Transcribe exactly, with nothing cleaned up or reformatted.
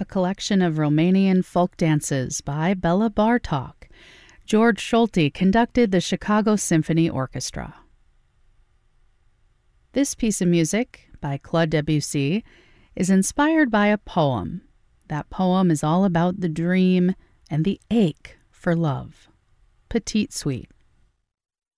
a collection of Romanian folk dances by Bela Bartok. George Solti conducted the Chicago Symphony Orchestra. This piece of music, by Claude Debussy, is inspired by a poem. That poem is all about the dream and the ache for love. Petite Suite.